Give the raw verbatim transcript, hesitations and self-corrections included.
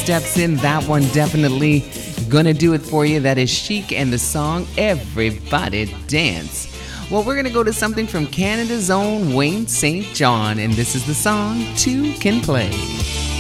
steps in, that one definitely gonna do it for you. That is Chic and the song Everybody Dance. Well, we're gonna go to something from Canada's own Wayne Saint John, and this is the song Two Can Play.